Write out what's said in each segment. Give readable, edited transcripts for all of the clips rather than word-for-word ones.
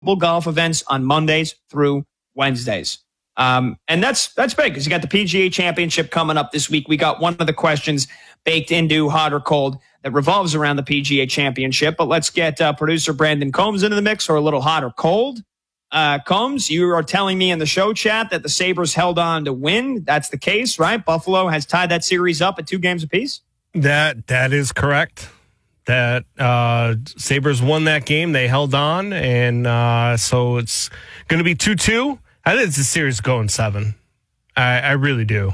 golf events on Mondays through Wednesdays. And that's big because you got the PGA Championship coming up this week. We got one of the questions baked into Hot or Cold that revolves around the PGA Championship. But let's get producer Brandon Combs into the mix for a little Hot or Cold. Combs, you are telling me in the show chat that the Sabres held on to win. That's the case, right? Buffalo has tied that series up at 2 games apiece. That is correct. That Sabres won that game. They held on, and so it's going to be 2-2. I think it's a series going 7. I really do.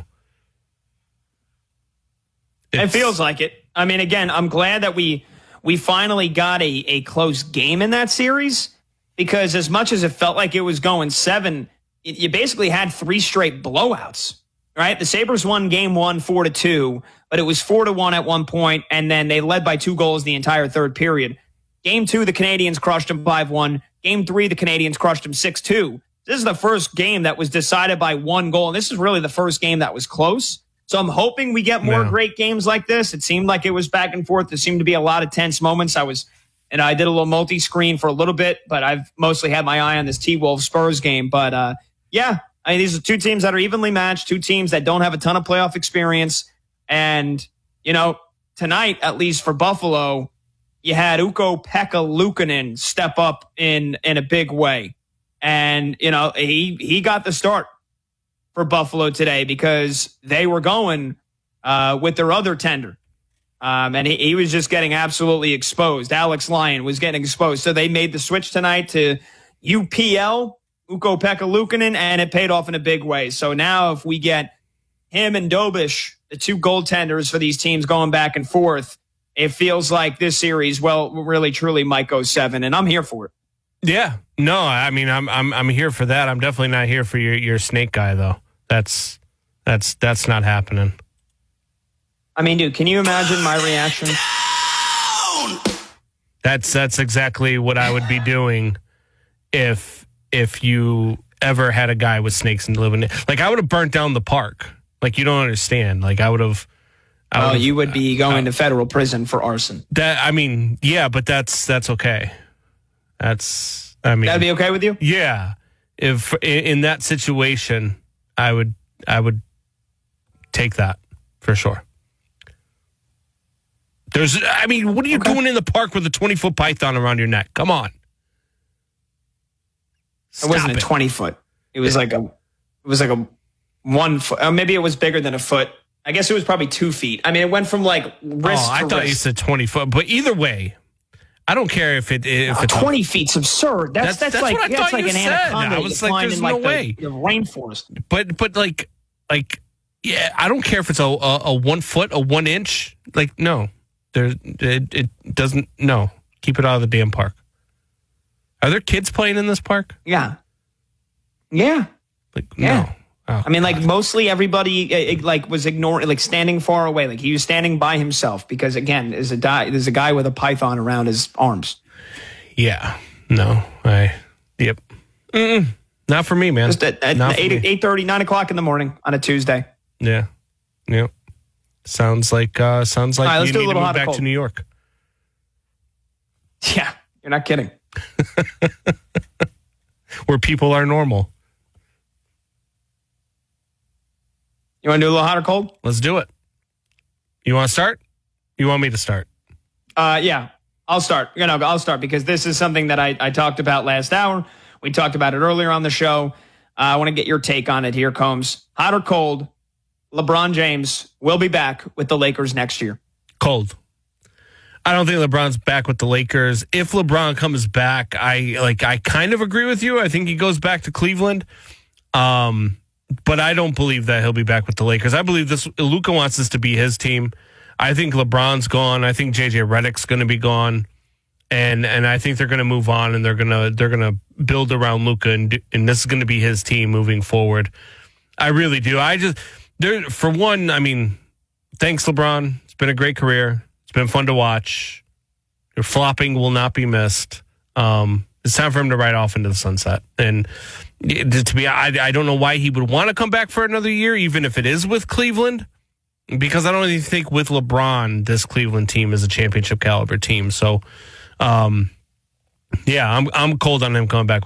It feels like it. I mean, again, I'm glad that we finally got a close game in that series, because as much as it felt like it was going 7, you basically had 3 straight blowouts, right? The Sabres won game 1 4-2, but it was 4-1 at one point, and then they led by 2 goals the entire third period. Game 2, the Canadians crushed them 5-1. Game 3, the Canadians crushed them 6-2. This is the first game that was decided by 1 goal, and this is really the first game that was close. So I'm hoping we get more great games like this. It seemed like it was back and forth. There seemed to be a lot of tense moments. I did a little multi-screen for a little bit, but I've mostly had my eye on this T-Wolves Spurs game. But yeah, I mean, these are 2 teams that are evenly matched, 2 teams that don't have a ton of playoff experience. And, you know, tonight, at least for Buffalo, you had Ukko-Pekka Luukkonen step up in a big way. And, you know, he got the start for Buffalo today because they were going with their other tender. And he was just getting absolutely exposed. Alex Lyon was getting exposed. So they made the switch tonight to UPL, Ukko-Pekka Luukkonen, and it paid off in a big way. So now if we get him and Dobish, the 2 goaltenders for these teams going back and forth, it feels like this series, well, really, truly might go 7, and I'm here for it. Yeah. No, I mean, I'm here for that. I'm definitely not here for your snake guy, though. That's not happening. I mean, dude, can you imagine my reaction? That's exactly what I would be doing if you ever had a guy with snakes and living in. Like, I would have burnt down the park. Like, you don't understand. Like, I would have. Oh, you would be going to federal prison for arson. I mean, yeah, but that's okay. That'd be okay with you? Yeah. If in that situation, I would take that for sure. What are you doing in the park with a 20-foot python around your neck? Come on. It wasn't a 20-foot. It was like a 1 foot. Or maybe it was bigger than a foot. I guess it was probably 2 feet. I mean, it went from like wrist to wrist. I thought you said 20 foot. But either way, I don't care if it's 20 feet's absurd. That's like what I thought like you an said. anaconda. I was like, there's no way. The rainforest. But like, yeah, I don't care if it's a 1 foot, a 1 inch. Like, no, it doesn't. No, keep it out of the damn park. Are there kids playing in this park? Yeah. Like, yeah. No. Oh, I mean, like, mostly everybody was ignoring, like, standing far away. Like, he was standing by himself because, again, there's a guy with a python around his arms. Yeah. No. Yep. Not for me, man. Just at 8:30, 9 o'clock in the morning on a Tuesday. Yeah. Yep. Sounds like right, you need to move back to New York. Yeah. You're not kidding. Where people are normal. You want to do a little hot or cold? Let's do it. You want to start? You want me to start? Yeah, I'll start. I'll start because this is something that I talked about last hour. We talked about it earlier on the show. I want to get your take on it. Here comes hot or cold. LeBron James will be back with the Lakers next year. Cold. I don't think LeBron's back with the Lakers. If LeBron comes back, I kind of agree with you. I think he goes back to Cleveland. But I don't believe that he'll be back with the Lakers. I believe Luka wants this to be his team. I think LeBron's gone. I think JJ Redick's going to be gone, and I think they're going to move on and they're gonna build around Luka, and this is going to be his team moving forward. I really do. For one, I mean, thanks LeBron. It's been a great career. It's been fun to watch. Your flopping will not be missed. It's time for him to ride off into the sunset. And I don't know why he would want to come back for another year, even if it is with Cleveland, because I don't really think with LeBron, this Cleveland team is a championship caliber team. So, Yeah, I'm cold on him coming back